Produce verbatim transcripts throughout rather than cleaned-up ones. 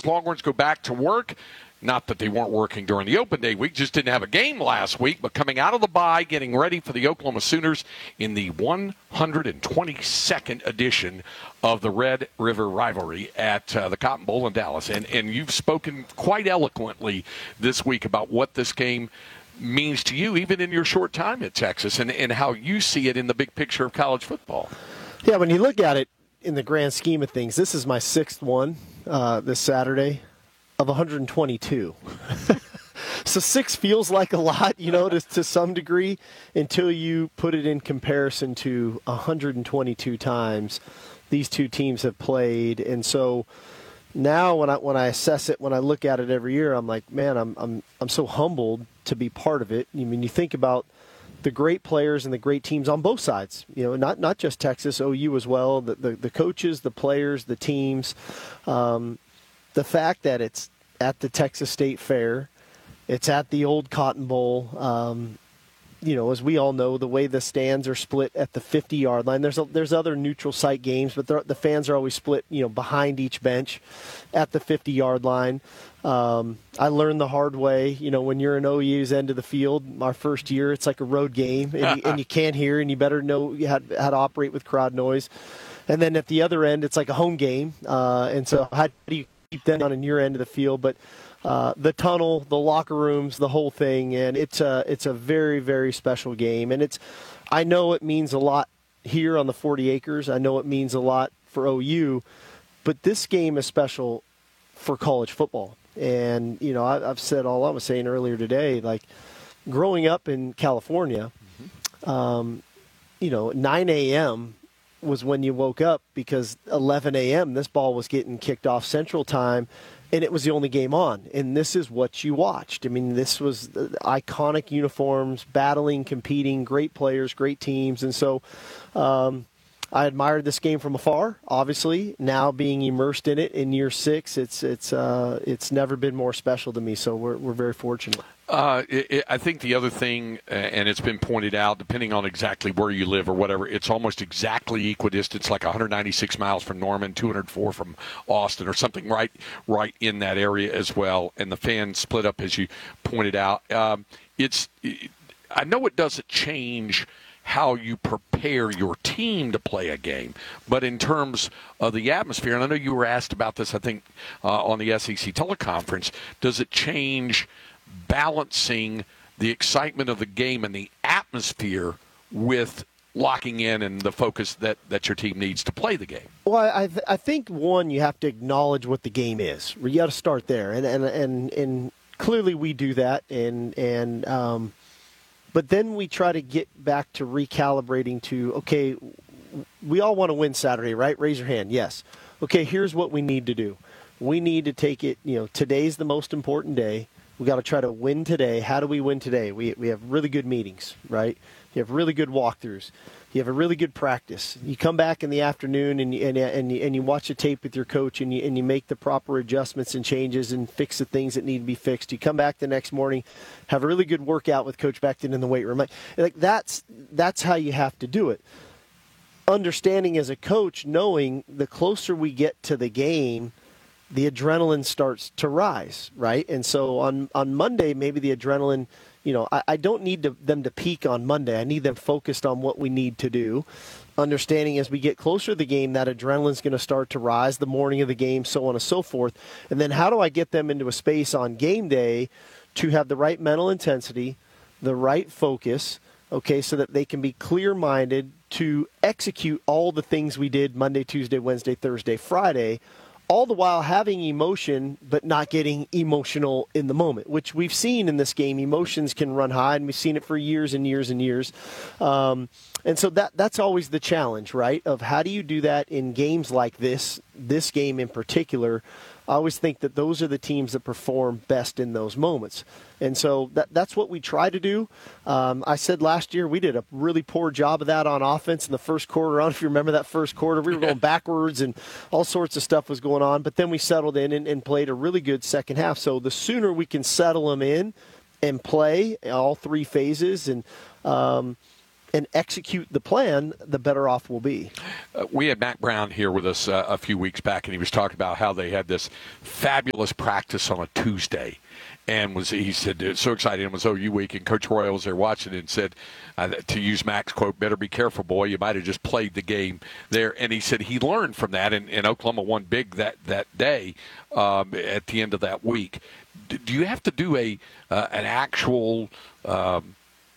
Texas Longhorns go back to work. Not that they weren't working during the open day week, just didn't have a game last week, but coming out of the bye, getting ready for the Oklahoma Sooners in the one hundred twenty-second edition of the Red River Rivalry at uh, the Cotton Bowl in Dallas. And, and you've spoken quite eloquently this week about what this game means to you, even in your short time at Texas, and, and how you see it in the big picture of college football. Yeah, when you look at it in the grand scheme of things, this is my sixth one uh, this Saturday. Of one hundred twenty-two. So six feels like a lot, you know, to, to some degree, until you put it in comparison to one hundred twenty-two times these two teams have played. And so now when I when I assess it, when I look at it every year, I'm like, man, I'm I'm I'm so humbled to be part of it. I mean, you think about the great players and the great teams on both sides, you know, not not just Texas, O U as well, the the, the coaches, the players, the teams. Um, The fact that it's at the Texas State Fair, it's at the old Cotton Bowl. Um, you know, as we all know, the way the stands are split at the fifty-yard line. There's a, there's other neutral site games, but the fans are always split, you know, behind each bench at the fifty-yard line. Um, I learned the hard way, you know, when you're in O U's end of the field, our first year, it's like a road game, and, you, and you can't hear, and you better know how, how to operate with crowd noise. And then at the other end, it's like a home game, uh, and so how do you keep them on in your end of the field? But uh, the tunnel, the locker rooms, the whole thing, and it's a it's a very, very special game. And it's I know it means a lot here on the forty acres. I know it means a lot for O U, but this game is special for college football. And you know, I, I've said all I was saying earlier today, like growing up in California, mm-hmm. um, you know, nine a.m. was when you woke up, because eleven a.m. this ball was getting kicked off Central Time, and it was the only game on. And this is what you watched. I mean, this was iconic uniforms, battling, competing, great players, great teams. And so um, I admired this game from afar, obviously. Now being immersed in it in year six, it's it's uh, it's never been more special to me. So we're we're very fortunate. Uh, it, it, I think the other thing, uh, and it's been pointed out, depending on exactly where you live or whatever, it's almost exactly equidistant. It's like one hundred ninety-six miles from Norman, two hundred four from Austin, or something right right in that area as well. And the fans split up, as you pointed out. Um, it's it, I know it doesn't change how you prepare your team to play a game, but in terms of the atmosphere, and I know you were asked about this, I think, uh, on the S E C teleconference, does it change balancing the excitement of the game and the atmosphere with locking in and the focus that, that your team needs to play the game? Well, I th- I think, one, you have to acknowledge what the game is. You got to start there, and and and and clearly we do that, and and um, but then we try to get back to recalibrating to, okay, we all want to win Saturday, right? Raise your hand. Yes. Okay, here's what we need to do. We need to take it, you know, today's the most important day. We got to try to win today. How do we win today? We we have really good meetings, right? You have really good walkthroughs. You have a really good practice. You come back in the afternoon and you, and, and, you, and you watch the tape with your coach, and you, and you make the proper adjustments and changes and fix the things that need to be fixed. You come back the next morning, have a really good workout with Coach Beckton in the weight room. Like, like that's that's how you have to do it. Understanding as a coach, knowing the closer we get to the game, the adrenaline starts to rise, right? And so on, on Monday, maybe the adrenaline, you know, I, I don't need to, them to peak on Monday. I need them focused on what we need to do. Understanding as we get closer to the game, that adrenaline's going to start to rise the morning of the game, so on and so forth. And then how do I get them into a space on game day to have the right mental intensity, the right focus, okay, so that they can be clear-minded to execute all the things we did Monday, Tuesday, Wednesday, Thursday, Friday, all the while having emotion but not getting emotional in the moment, which we've seen in this game. Emotions can run high, and we've seen it for years and years and years. Um, and so that that's always the challenge, right, of how do you do that in games like this, this game in particular. I always think that those are the teams that perform best in those moments. And so that that's what we try to do. Um, I said last year we did a really poor job of that on offense in the first quarter. I don't know if you remember that first quarter. We were going backwards and all sorts of stuff was going on. But then we settled in and, and played a really good second half. So the sooner we can settle them in and play all three phases and um, and execute the plan, the better off we'll be. Uh, we had Mac Brown here with us uh, a few weeks back, and he was talking about how they had this fabulous practice on a Tuesday. And was he said it was so exciting. It was O U week, and Coach Royal was there watching it and said, uh, to use Mac's quote, "Better be careful, boy. You might have just played the game there." And he said he learned from that, and, and Oklahoma won big that that day um, at the end of that week. D- do you have to do a uh, an actual um,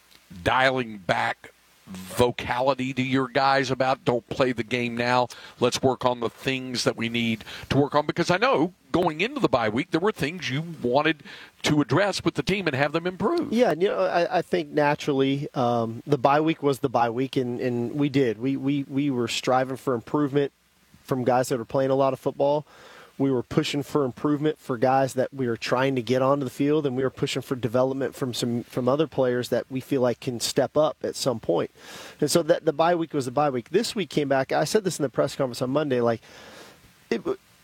dialing back vocality to your guys about don't play the game now, let's work on the things that we need to work on? Because I know going into the bye week there were things you wanted to address with the team and have them improve. Yeah, you know, I, I think naturally um, the bye week was the bye week, and, and we did. We, we, we were striving for improvement from guys that were playing a lot of football. We were pushing for improvement for guys that we were trying to get onto the field, and we were pushing for development from some from other players that we feel like can step up at some point. And so that the bye week was the bye week. This week came back. I said this in the press conference on Monday, like it,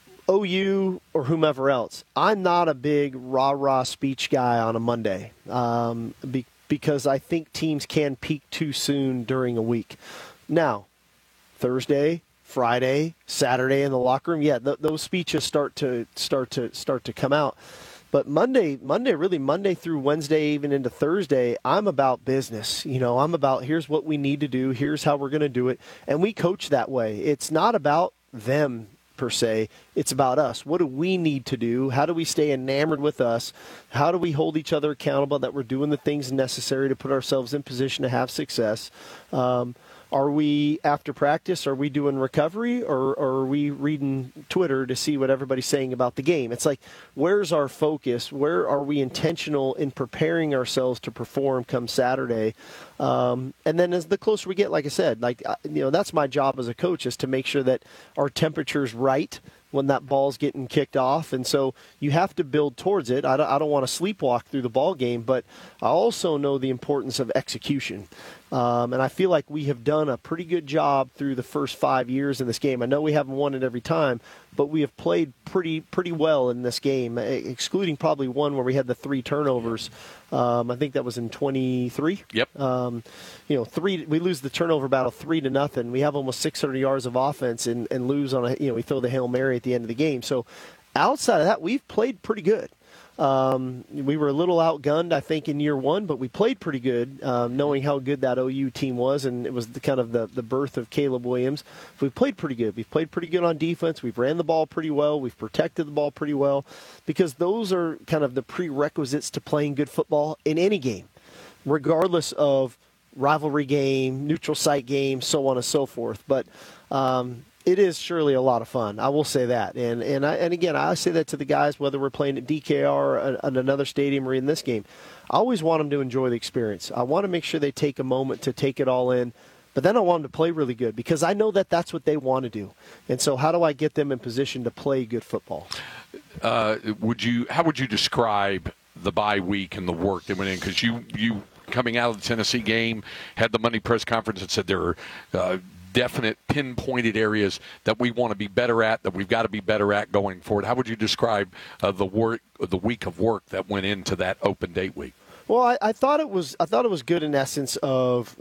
O U or whomever else. I'm not a big rah-rah speech guy on a Monday um, be, because I think teams can peak too soon during a week. Now, Thursday, Friday, Saturday in the locker room, yeah, th- those speeches start to start to start to come out. But Monday, Monday, really Monday through Wednesday, even into Thursday, I'm about business. You know, I'm about here's what we need to do, here's how we're going to do it, and we coach that way. It's not about them per se. It's about us. What do we need to do? How do we stay enamored with us? How do we hold each other accountable that we're doing the things necessary to put ourselves in position to have success? Um, Are we, after practice, are we doing recovery, or, or are we reading Twitter to see what everybody's saying about the game? It's like, where's our focus? Where are we intentional in preparing ourselves to perform come Saturday? Um, and then as the closer we get, like I said, like you know, that's my job as a coach, is to make sure that our temperature's right when that ball's getting kicked off. And so you have to build towards it. I don't, I don't want to sleepwalk through the ball game, but I also know the importance of execution. Um, and I feel like we have done a pretty good job through the first five years in this game. I know we haven't won it every time, but we have played pretty pretty well in this game, excluding probably one where we had the three turnovers. Um, I think that was in twenty-three. Yep. Um, you know, three. We lose the turnover battle three to nothing. We have almost six hundred yards of offense and, and lose on a. You know, we throw the Hail Mary at the end of the game. So outside of that, we've played pretty good. Um, we were a little outgunned, I think, in year one, but we played pretty good, um, knowing how good that O U team was, and it was the kind of the, the birth of Caleb Williams. We played pretty good. We've played pretty good on defense. We've ran the ball pretty well. We've protected the ball pretty well, because those are kind of the prerequisites to playing good football in any game, regardless of rivalry game, neutral site game, so on and so forth. But um, it is surely a lot of fun. I will say that. And and I, and again, I say that to the guys, whether we're playing at D K R or at another stadium or in this game. I always want them to enjoy the experience. I want to make sure they take a moment to take it all in. But then I want them to play really good, because I know that that's what they want to do. And so how do I get them in position to play good football? Uh, would you? How would you describe the bye week and the work that went in? Because you, you, coming out of the Tennessee game, had the Monday press conference and said there are uh, – definite pinpointed areas that we want to be better at, that we've got to be better at going forward. How would you describe uh, the work, the week of work that went into that open date week? Well, I, I thought it was I thought it was good in essence of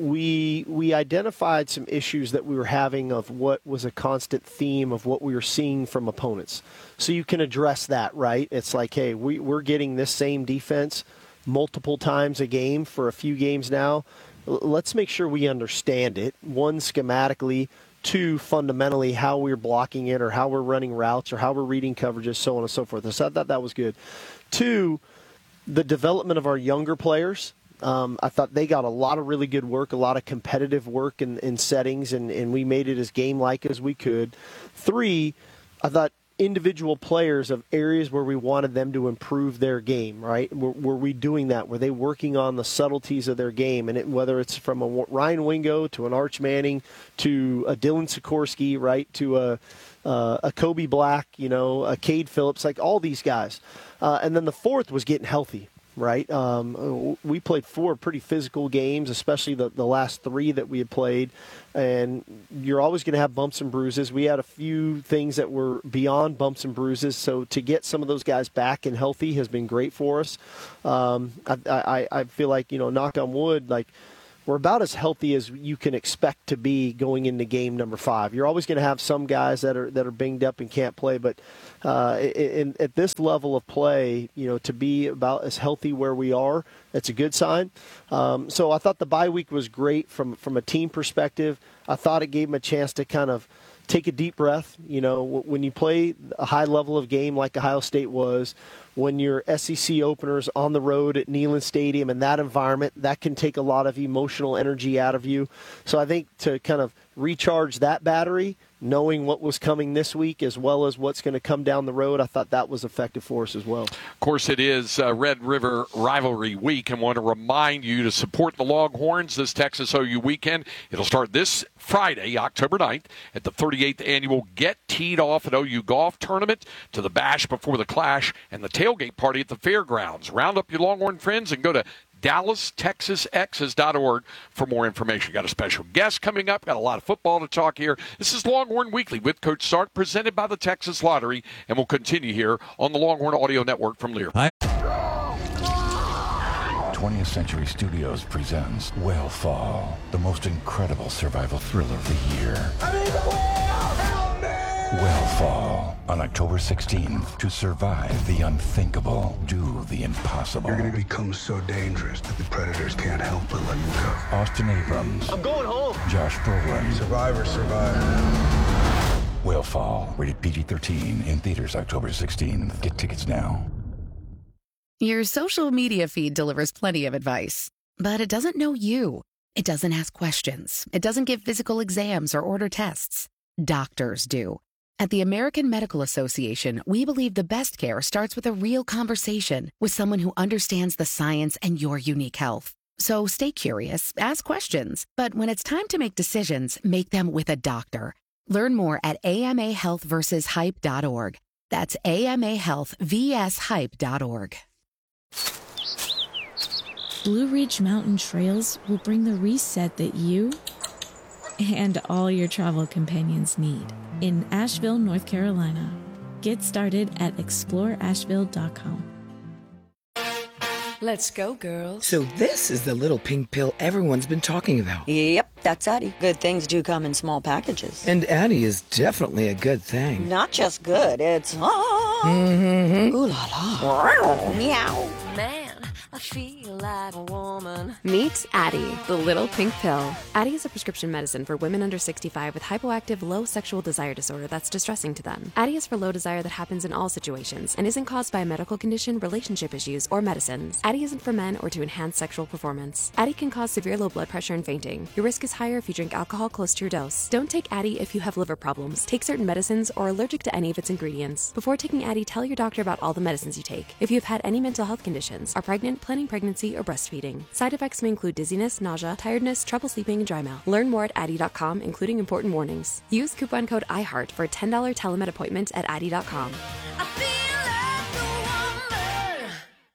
we we identified some issues that we were having of what was a constant theme of what we were seeing from opponents. So you can address that, right? It's like, hey, we, we're getting this same defense multiple times a game for a few games now. Let's make sure we understand it, one, schematically, two, fundamentally, how we're blocking it or how we're running routes or how we're reading coverages, so on and so forth. So I thought that was good. Two, the development of our younger players. Um, I thought they got a lot of really good work, a lot of competitive work in, in settings, and, and we made it as game-like as we could. Three, I thought individual players of areas where we wanted them to improve their game, right? Were, were we doing that? Were they working on the subtleties of their game? And it, whether it's from a Ryan Wingo to an Arch Manning to a Dylan Sikorsky, right, to a uh, a Kobe Black, you know, a Cade Phillips, like all these guys. Uh, and then the fourth was getting healthy. Right, um, we played four pretty physical games, especially the, the last three that we had played, and you're always going to have bumps and bruises. We had a few things that were beyond bumps and bruises, so to get some of those guys back and healthy has been great for us. Um, I, I, I feel like, you know, knock on wood, like we're about as healthy as you can expect to be going into game number five. You're always going to have some guys that are that are banged up and can't play, but uh, in, at this level of play, you know, to be about as healthy where we are, that's a good sign. Um, so I thought the bye week was great from from a team perspective. I thought it gave them a chance to kind of take a deep breath. You know, when you play a high level of game like Ohio State was, when your S E C openers on the road at Neyland Stadium in that environment, that can take a lot of emotional energy out of you. So I think to kind of recharge that battery, knowing what was coming this week as well as what's going to come down the road, I thought that was effective for us as well. Of course, it is uh, Red River Rivalry Week, and want to remind you to support the Longhorns this Texas O U weekend. It'll start this Friday, October ninth, at the thirty-eighth Annual Get Teed Off at O U Golf Tournament, to the Bash before the Clash, and the tailgate party at the fairgrounds. Round up your Longhorn friends and go to Dallas Texas Exes dot org for more information. Got a special guest coming up. Got a lot of football to talk here. This is Longhorn Weekly with Coach Sark, presented by the Texas Lottery, and we'll continue here on the Longhorn Audio Network from Lear. Hi. twentieth Century Studios presents Whale Fall, the most incredible survival thriller of the year. I need the whale! Help me! Whale Fall, on October sixteenth. To survive the unthinkable, do the impossible. You're going to become so dangerous that the predators can't help but let you go. Austin Abrams. I'm going home. Josh Brolin. Survivors survive. Whale Fall, rated P G thirteen, in theaters October sixteenth. Get tickets now. Your social media feed delivers plenty of advice, but it doesn't know you. It doesn't ask questions. It doesn't give physical exams or order tests. Doctors do. At the American Medical Association, we believe the best care starts with a real conversation with someone who understands the science and your unique health. So stay curious, ask questions, but when it's time to make decisions, make them with a doctor. Learn more at A M A health versus hype dot org. That's A M A health versus hype dot org. Blue Ridge Mountain Trails will bring the reset that you and all your travel companions need in Asheville, North Carolina. Get started at explore asheville dot com. Let's go, girls. So this is the little pink pill everyone's been talking about. Yep, that's Addie. Good things do come in small packages. And Addie is definitely a good thing. Not just good, it's ah. Mm-hmm. Ooh la la. Meow. Man, I feel like a woman. Meet Addie, the little pink pill. Addie is a prescription medicine for women under sixty-five with hypoactive low sexual desire disorder that's distressing to them. Addie is for low desire that happens in all situations and isn't caused by a medical condition, relationship issues, or medicines. Addie isn't for men or to enhance sexual performance. Addie can cause severe low blood pressure and fainting. Your risk is higher if you drink alcohol close to your dose. Don't take Addie if you have liver problems, take certain medicines, or are allergic to any of its ingredients. Before taking Addie, tell your doctor about all the medicines you take. If you have had any mental health conditions, are pregnant, planning pregnancy, or breastfeeding. Side effects may include dizziness, nausea, tiredness, trouble sleeping, and dry mouth. Learn more at Addie dot com, including important warnings. Use coupon code I heart for a ten dollars telemed appointment at Addie dot com. I feel like a woman.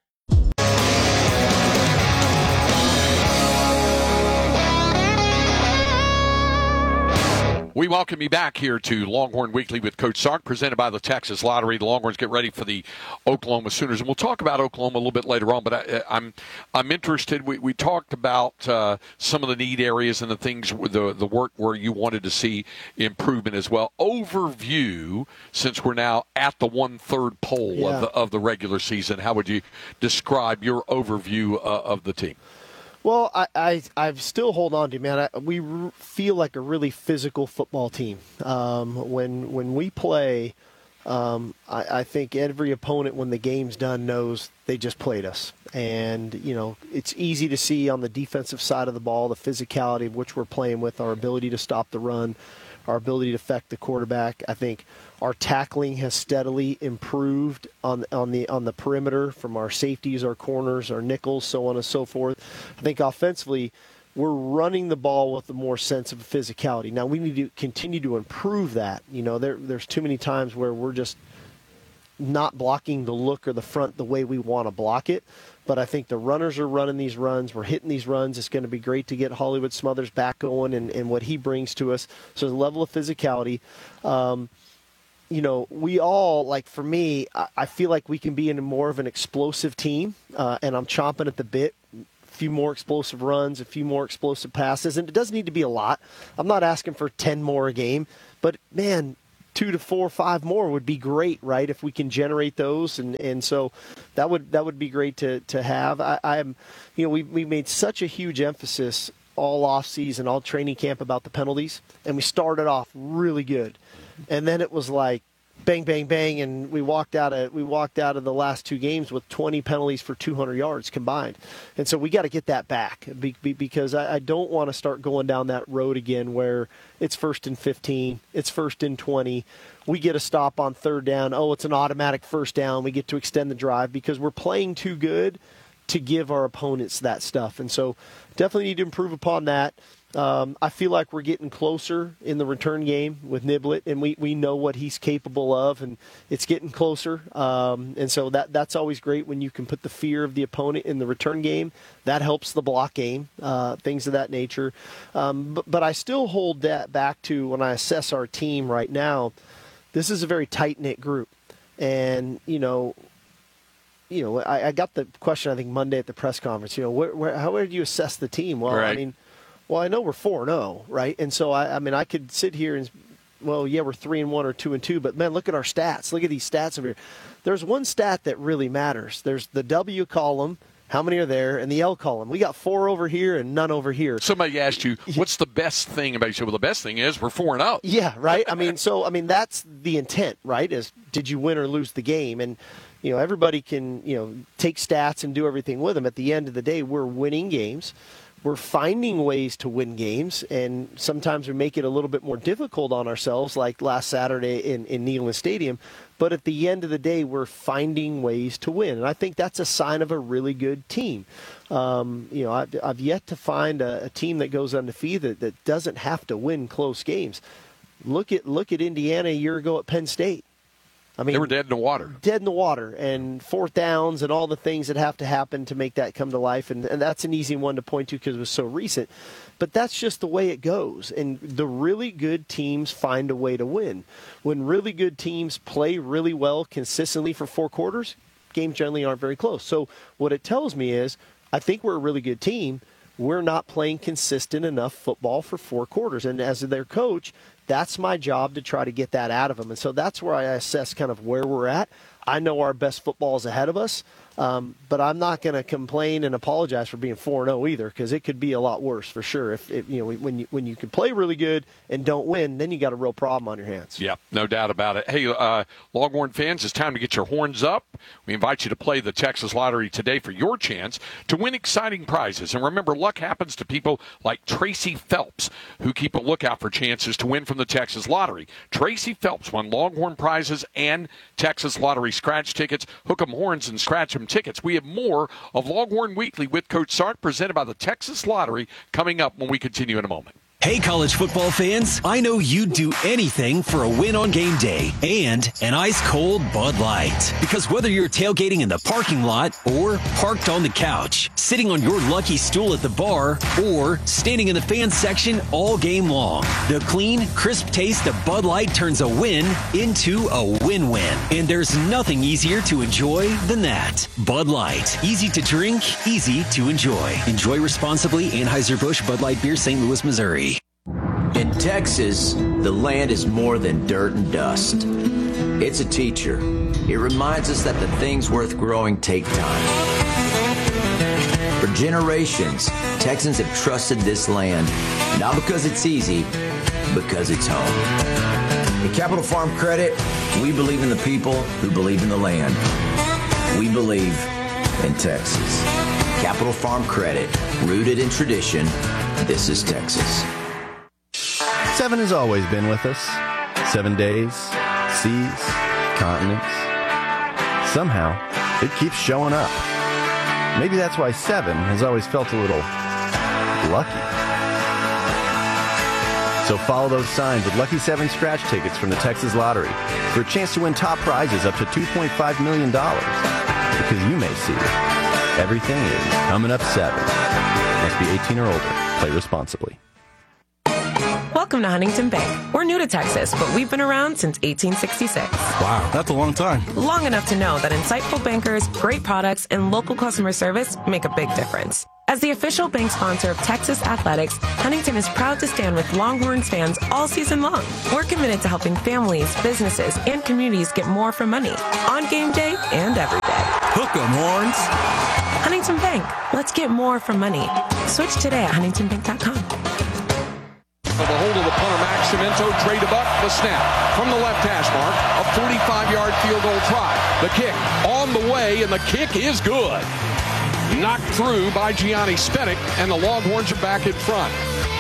We welcome you back here to Longhorn Weekly with Coach Sark, presented by the Texas Lottery. The Longhorns get ready for the Oklahoma Sooners, and we'll talk about Oklahoma a little bit later on. But I, I'm I'm interested. We we talked about uh, some of the need areas and the things, the the work where you wanted to see improvement as well. Overview, since we're now at the one third pole Yeah. of the of the regular season, how would you describe your overview uh, of the team? Well, I, I, I still hold on to, man. I, we r- feel like a really physical football team. Um, when when we play, um, I, I think every opponent, when the game's done, knows they just played us. And, you know, it's easy to see on the defensive side of the ball the physicality of which we're playing with, our ability to stop the run, our ability to affect the quarterback. I think our tackling has steadily improved on on the on the perimeter, from our safeties, our corners, our nickels, so on and so forth. I think offensively, we're running the ball with a more sense of physicality. Now we need to continue to improve that. You know, there there's too many times where we're just not blocking the look or the front the way we want to block it. But I think the runners are running these runs. We're hitting these runs. It's going to be great to get Hollywood Smothers back going and, and what he brings to us. So the level of physicality. Um, you know, we all, like for me, I, I feel like we can be in more of an explosive team, uh, and I'm chomping at the bit few more explosive runs, a few more explosive passes, and it doesn't need to be a lot. I'm not asking for ten more a game, but man, two to four, five more would be great, right? If we can generate those, and, and so that would that would be great to to have. I, I'm, you know, we we made such a huge emphasis all off season, all training camp about the penalties, and we started off really good, and then it was like bang, bang, bang, and we walked out of we walked out of the last two games with twenty penalties for two hundred yards combined, and so we got to get that back be, be, because I, I don't want to start going down that road again where it's first and fifteen, it's first and twenty, we get a stop on third down, oh, it's an automatic first down, we get to extend the drive because we're playing too good to give our opponents that stuff, and so definitely need to improve upon that. Um, I feel like we're getting closer in the return game with Niblett, and we, we know what he's capable of, and it's getting closer. Um, and so that that's always great when you can put the fear of the opponent in the return game. That helps the block game, uh, things of that nature. Um, but, but I still hold that back to when I assess our team right now. This is a very tight-knit group. And, you know, you know, I, I got the question, I think, Monday at the press conference. You know, where, where, how would you assess the team? Well, right. I mean, Well, I know we're four and oh, right? And so, I, I mean, I could sit here and, well, yeah, we're three and one or two and two, but, man, look at our stats. Look at these stats over here. There's one stat that really matters. There's the W column, how many are there, and the L column. We got four over here and none over here. Somebody asked you, what's the best thing about you? Said, well, the best thing is we're four and oh. Yeah, right? I mean, so, I mean, that's the intent, right, is did you win or lose the game? And, you know, everybody can, you know, take stats and do everything with them. At the end of the day, we're winning games. We're finding ways to win games, and sometimes we make it a little bit more difficult on ourselves, like last Saturday in, in Neyland Stadium. But at the end of the day, we're finding ways to win, and I think that's a sign of a really good team. Um, you know, I've, I've yet to find a, a team that goes undefeated that, that doesn't have to win close games. Look at look at Indiana a year ago at Penn State. I mean, they were dead in the water. Dead in the water, and fourth downs and all the things that have to happen to make that come to life. And, and that's an easy one to point to because it was so recent. But that's just the way it goes. And the really good teams find a way to win. When really good teams play really well consistently for four quarters, games generally aren't very close. So what it tells me is I think we're a really good team. We're not playing consistent enough football for four quarters. And as their coach, that's my job to try to get that out of them. And so that's where I assess kind of where we're at. I know our best football is ahead of us, um, but I'm not going to complain and apologize for being four and oh either, because it could be a lot worse for sure. If, if you know when you when you can play really good and don't win, then you got a real problem on your hands. Yeah, no doubt about it. Hey, uh, Longhorn fans, it's time to get your horns up. We invite you to play the Texas Lottery today for your chance to win exciting prizes. And remember, luck happens to people like Tracy Phelps, who keep a lookout for chances to win from the Texas Lottery. Tracy Phelps won Longhorn prizes and Texas Lottery scratch tickets. Hook 'em horns and scratch 'em tickets. We have more of Longhorn Weekly with Coach Sark, presented by the Texas Lottery, coming up when we continue in a moment. Hey, college football fans, I know you'd do anything for a win on game day and an ice-cold Bud Light. Because whether you're tailgating in the parking lot or parked on the couch, sitting on your lucky stool at the bar, or standing in the fan section all game long, the clean, crisp taste of Bud Light turns a win into a win-win. And there's nothing easier to enjoy than that. Bud Light. Easy to drink, easy to enjoy. Enjoy responsibly. Anheuser-Busch Bud Light Beer, Saint Louis, Missouri. In Texas, the land is more than dirt and dust. It's a teacher. It reminds us that the things worth growing take time. For generations, Texans have trusted this land, not because it's easy, because it's home. At Capital Farm Credit, we believe in the people who believe in the land. We believe in Texas. Capital Farm Credit, rooted in tradition. This is Texas. Seven has always been with us. Seven days, seas, continents. Somehow, it keeps showing up. Maybe that's why seven has always felt a little lucky. So follow those signs with Lucky seven scratch tickets from the Texas Lottery for a chance to win top prizes up to two point five million dollars. Because you may see everything is coming up seven. Must be eighteen or older. Play responsibly. Welcome to Huntington Bank. We're new to Texas, but we've been around since eighteen sixty-six. Wow, that's a long time. Long enough to know that insightful bankers, great products, and local customer service make a big difference. As the official bank sponsor of Texas Athletics, Huntington is proud to stand with Longhorns fans all season long. We're committed to helping families, businesses, and communities get more for money on game day and every day. Hook 'em, Horns. Huntington Bank. Let's get more for money. Switch today at huntington bank dot com. The hold of the punter, Max Cemento, trade up the snap from the left hash mark, a forty-five-yard field goal try. The kick on the way, and the kick is good. Knocked through by Gianni Spenick, and the Longhorns are back in front.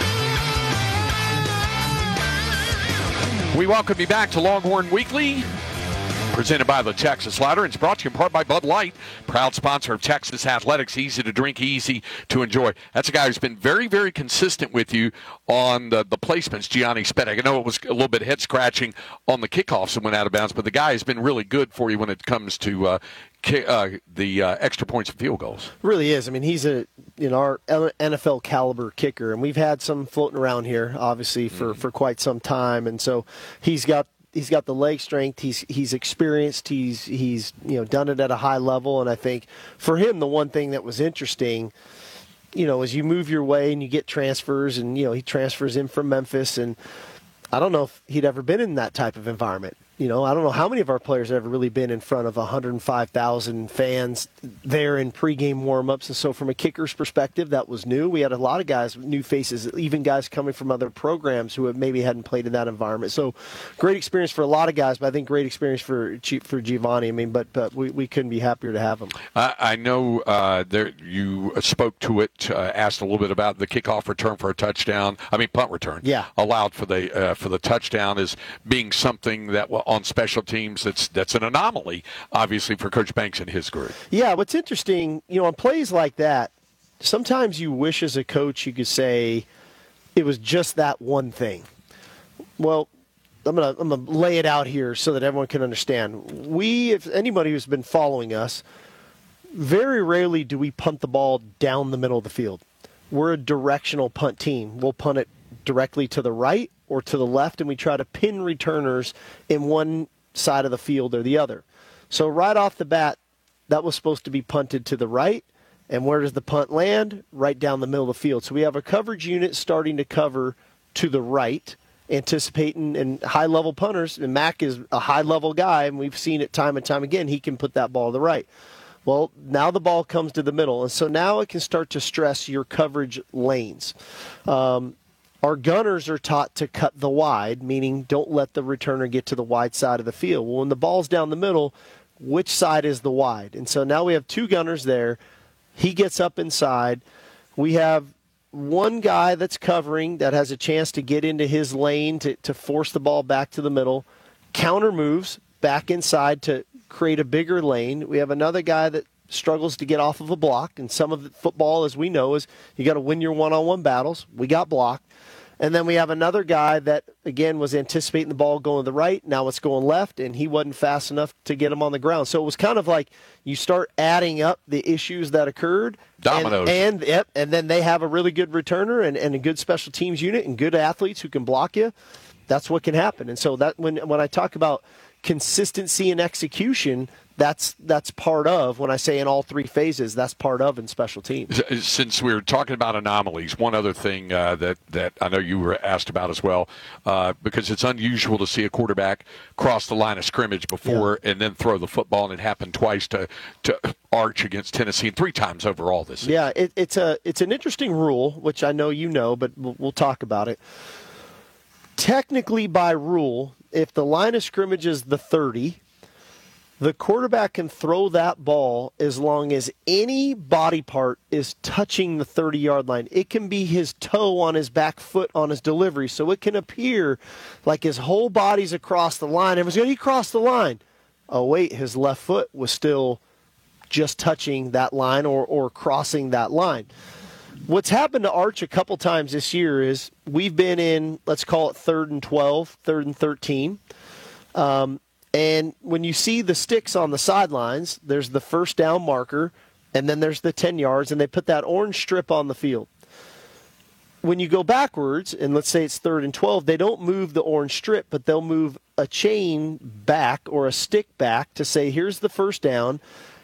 We welcome you back to Longhorn Weekly, presented by the Texas Ladder. It's brought to you in part by Bud Light, proud sponsor of Texas Athletics. Easy to drink, easy to enjoy. That's a guy who's been very, very consistent with you on the, the placements, Gianni Spenick. I know it was a little bit head-scratching on the kickoffs that went out of bounds, but the guy has been really good for you when it comes to uh, ki- uh, the uh, extra points and field goals. Really is. I mean, he's a you know our N F L caliber kicker, and we've had some floating around here, obviously, for, mm. for quite some time. And so he's got He's got the leg strength. He's he's experienced. He's he's you know done it at a high level. And I think for him, the one thing that was interesting, you know, as you move your way and you get transfers, and you know he transfers in from Memphis, and I don't know if he'd ever been in that type of environment. You know, I don't know how many of our players have ever really been in front of one hundred five thousand fans there in pregame warmups. And so from a kicker's perspective, that was new. We had a lot of guys, new faces, even guys coming from other programs who have maybe hadn't played in that environment. So great experience for a lot of guys, but I think great experience for for Giovanni. I mean, but, but we, we couldn't be happier to have him. I, I know uh, there you spoke to it, uh, asked a little bit about the kickoff return for a touchdown. I mean, punt return. Yeah. Allowed for the uh, for the touchdown as being something that will on special teams, that's that's an anomaly, obviously, for Coach Banks and his group. Yeah, what's interesting, you know, on plays like that, sometimes you wish as a coach you could say it was just that one thing. Well, I'm gonna I'm gonna lay it out here so that everyone can understand. We, if anybody who's been following us, very rarely do we punt the ball down the middle of the field. We're a directional punt team. We'll punt it directly to the right or to the left, and we try to pin returners in one side of the field or the other. So right off the bat, that was supposed to be punted to the right, and where does the punt land? Right down the middle of the field. So we have a coverage unit starting to cover to the right, anticipating, and high-level punters, and Mac is a high-level guy, and we've seen it time and time again, he can put that ball to the right. Well, now the ball comes to the middle, and so now it can start to stress your coverage lanes. Um, Our gunners are taught to cut the wide, meaning don't let the returner get to the wide side of the field. Well, when the ball's down the middle, which side is the wide? And so now we have two gunners there. He gets up inside. We have one guy that's covering that has a chance to get into his lane to, to force the ball back to the middle. Counter moves back inside to create a bigger lane. We have another guy that struggles to get off of a block, and some of the football, as we know, is you got to win your one-on-one battles. We got blocked. And then we have another guy that, again, was anticipating the ball going to the right. Now it's going left, and he wasn't fast enough to get him on the ground. So it was kind of like you start adding up the issues that occurred. Dominoes. And, and, yep, and then they have a really good returner and, and a good special teams unit and good athletes who can block you. That's what can happen. And so that when when I talk about consistency and execution, that's that's part of, when I say in all three phases, that's part of in special teams. Since we were talking about anomalies, one other thing uh, that, that I know you were asked about as well, uh, because it's unusual to see a quarterback cross the line of scrimmage before yeah. and then throw the football, and it happened twice to, to Arch against Tennessee and three times overall this season. Yeah, it, it's, a, it's an interesting rule, which I know you know, but we'll, we'll talk about it. Technically, by rule, if the line of scrimmage is the thirty, the quarterback can throw that ball as long as any body part is touching the thirty-yard line. It can be his toe on his back foot on his delivery, so it can appear like his whole body's across the line. Everyone's going, he crossed the line. Oh, wait, his left foot was still just touching that line or, or crossing that line. What's happened to Arch a couple times this year is we've been in, let's call it third and twelve, third and thirteen. Um, and when you see the sticks on the sidelines, there's the first down marker, and then there's the ten yards, and they put that orange strip on the field. When you go backwards, and let's say it's third and twelve, they don't move the orange strip, but they'll move a chain back or a stick back to say, here's the first down.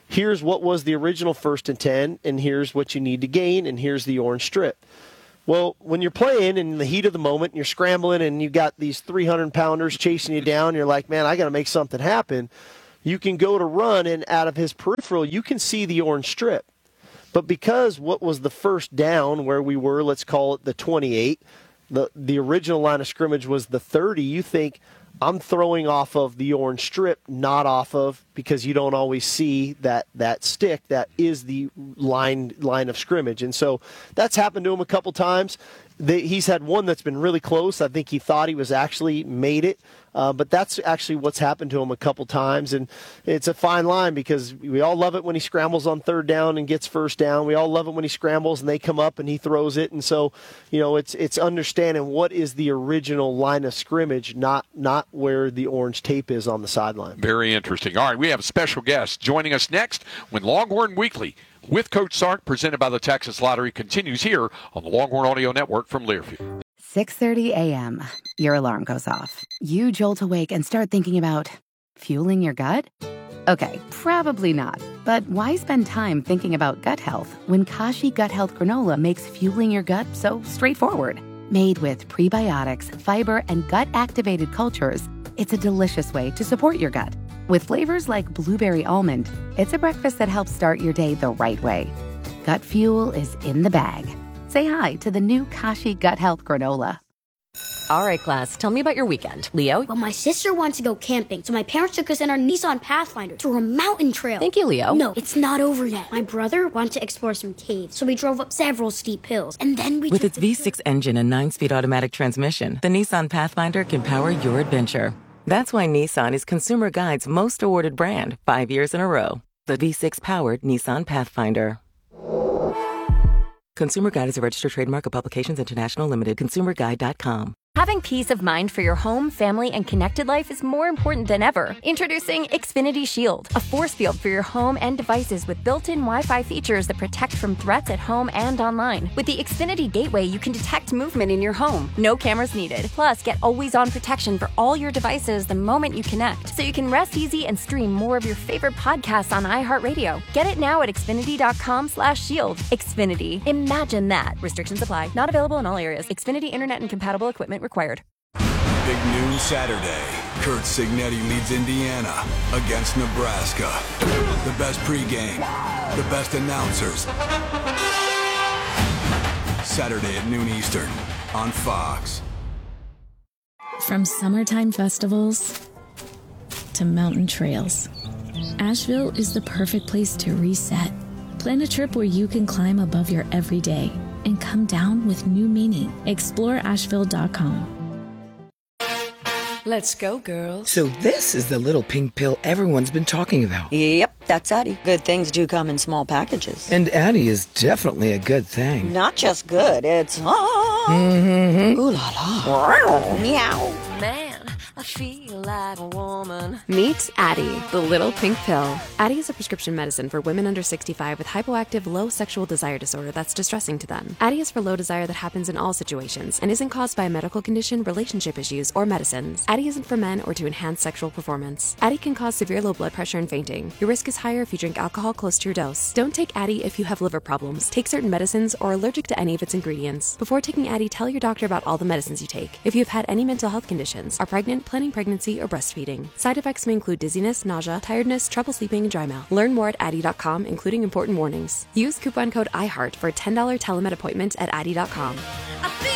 here's what was the original first and ten, and here's what you need to gain, and here's the orange strip. Well, when you're playing in the heat of the moment, and you're scrambling, and you got these three hundred pounders chasing you down, you're like, man, I got to make something happen. You can go to run, and out of his peripheral, you can see the orange strip. But because what was the first down where we were, let's call it the twenty-eight, the, the original line of scrimmage was the thirty, you think, I'm throwing off of the orange strip, not off of, because you don't always see that that stick that is the line line of scrimmage. And so that's happened to him a couple times. They, he's had one that's been really close. I think he thought he was actually made it. Uh, but that's actually what's happened to him a couple times. And it's a fine line because we all love it when he scrambles on third down and gets first down. We all love it when he scrambles and they come up and he throws it. And so, you know, it's it's understanding what is the original line of scrimmage, not not where the orange tape is on the sideline. Very interesting. All right, we have a special guest joining us next when Longhorn Weekly with Coach Sark, presented by the Texas Lottery, continues here on the Longhorn Audio Network from Learfield. six thirty a.m. Your alarm goes off. You jolt awake and start thinking about fueling your gut? Okay, probably not. But why spend time thinking about gut health when Kashi Gut Health Granola makes fueling your gut so straightforward? Made with prebiotics, fiber, and gut-activated cultures, it's a delicious way to support your gut. With flavors like blueberry almond, it's a breakfast that helps start your day the right way. Gut fuel is in the bag. Say hi to the new Kashi Gut Health Granola. All right, class, tell me about your weekend. Leo? Well, my sister wants to go camping, so my parents took us in our Nissan Pathfinder to a mountain trail. Thank you, Leo. No, it's not over yet. My brother wanted to explore some caves, so we drove up several steep hills, and then we With took its the V six engine and nine-speed automatic transmission, the Nissan Pathfinder can power your adventure. That's why Nissan is Consumer Guide's most awarded brand five years in a row. The V six-powered Nissan Pathfinder. Consumer Guide is a registered trademark of Publications International Limited. consumer guide dot com. Having peace of mind for your home, family, and connected life is more important than ever. Introducing Xfinity Shield, a force field for your home and devices with built-in Wi-Fi features that protect from threats at home and online. With the Xfinity Gateway, you can detect movement in your home. No cameras needed. Plus, get always-on protection for all your devices the moment you connect, so you can rest easy and stream more of your favorite podcasts on iHeartRadio. Get it now at Xfinity.com slash shield. Xfinity. Imagine that. Restrictions apply. Not available in all areas. Xfinity Internet and compatible equipment required. Big noon Saturday. Kurt Signetti leads Indiana against Nebraska. The best pregame, the best announcers. Saturday at noon Eastern on Fox. From summertime festivals to mountain trails, Asheville is the perfect place to reset. Plan a trip where you can climb above your everyday and come down with new meaning. Explore Asheville dot com. Let's go, girls. So this is the little pink pill everyone's been talking about. Yep, that's Addie. Good things do come in small packages. And Addie is definitely a good thing. Not just good, it's... Ah, mm-hmm. Ooh la la. Meow. Man, I feel like a woman. Meet Addie, the little pink pill. Addie is a prescription medicine for women under sixty-five with hypoactive low sexual desire disorder that's distressing to them. Addie is for low desire that happens in all situations and isn't caused by a medical condition, relationship issues, or medicines. Addie isn't for men or to enhance sexual performance. Addie can cause severe low blood pressure and fainting. Your risk is higher if you drink alcohol close to your dose. Don't take Addie if you have liver problems, take certain medicines, or are allergic to any of its ingredients. Before taking Addie, tell your doctor about all the medicines you take. If you have had any mental health conditions, are pregnant, planning pregnancy, or breastfeeding. Side effects may include dizziness, nausea, tiredness, trouble sleeping, and dry mouth. Learn more at Addie dot com, including important warnings. Use coupon code I heart for a ten dollars telemed appointment at Addie dot com. I feel